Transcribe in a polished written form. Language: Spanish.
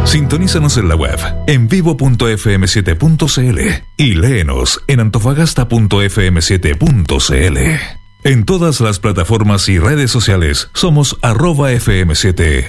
Sintonízanos en la web en vivo.fm7.cl y léenos en antofagasta.fm7.cl. En todas las plataformas y redes sociales somos @FM7